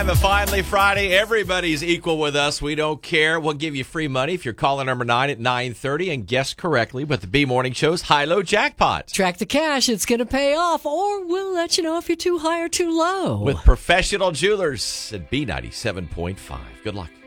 Finally Friday. Everybody's equal with us. We don't care. We'll give you free money if you're calling number 9 at 9:30 and guess correctly with the B Morning Show's high-low jackpot. Track the cash. It's going to pay off, or we'll let you know if you're too high or too low. With Professional Jewelers at B97.5. Good luck.